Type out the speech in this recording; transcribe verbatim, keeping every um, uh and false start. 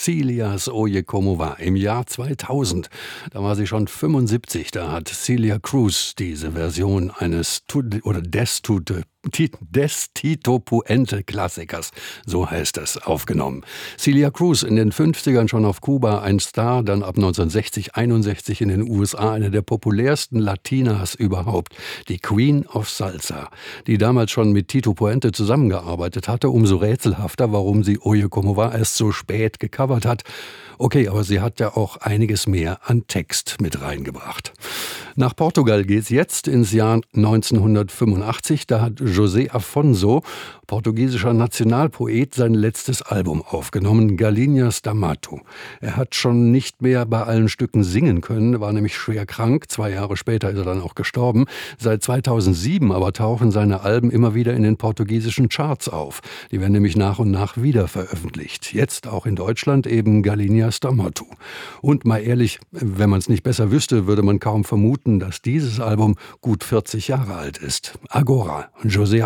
Celias Oye Como Va im Jahr zweitausend. Da war sie schon fünfundsiebzig. Da hat Celia Cruz diese Version eines Tud- oder des, Tud- Ti- des Tito Puente-Klassikers, so heißt es, aufgenommen. Celia Cruz in den fünfzigern schon auf Kuba ein Star, dann ab neunzehnhundertsechzig, einundsechzig in den U S A eine der populärsten Latinas überhaupt, die Queen of Salsa, die damals schon mit Tito Puente zusammengearbeitet hatte. Umso rätselhafter, warum sie Oye Como Va erst so spät gecovert hat. Okay, aber sie hat ja auch einiges mehr an Text mit reingebracht. Nach Portugal geht's jetzt ins Jahr neunzehnhundertfünfundachtzig. Da hat José Afonso, portugiesischer Nationalpoet, sein letztes Album aufgenommen, Galinhas da Mato. Er hat schon nicht mehr bei allen Stücken singen können, war nämlich schwer krank. Zwei Jahre später ist er dann auch gestorben. Seit zweitausendsieben aber tauchen seine Alben immer wieder in den portugiesischen Charts auf. Die werden nämlich nach und nach wieder veröffentlicht. Jetzt auch in Deutschland eben Galinhas da Mato. Und mal ehrlich, wenn man es nicht besser wüsste, würde man kaum vermuten, dass dieses Album gut vierzig Jahre alt ist. Agora, José